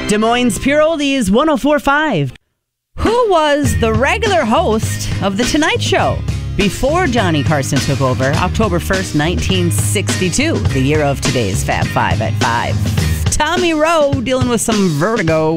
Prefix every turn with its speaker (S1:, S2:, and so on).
S1: Des Moines Pure Oldies 104.5. Who was the regular host of The Tonight Show before Johnny Carson took over, October 1st, 1962, the year of today's Fab Five at 5? Tommy Rowe dealing with some vertigo.